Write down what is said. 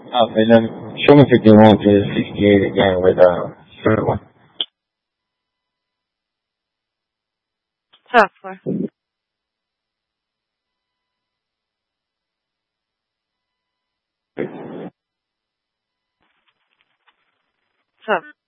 And then show me 51 to 68 again with third one. Software. Software.